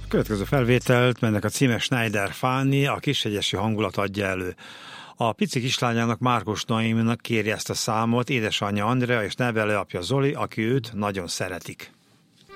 Következő felvételt, mennek a címe Schneider Fanny, a Kishegyesi hangulat adja elő. A pici kislányának, Márkus Noéminak kéri ezt a számot édesanyja Andrea és nevelőapja Zoli, aki őt nagyon szeretik.